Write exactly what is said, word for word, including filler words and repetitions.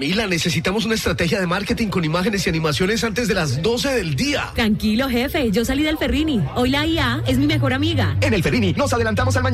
Camila, necesitamos una estrategia de marketing con imágenes y animaciones antes de las doce del día. Tranquilo, jefe, yo salí del Ferrini. Hoy la I A es mi mejor amiga. En el Ferrini nos adelantamos al mañana.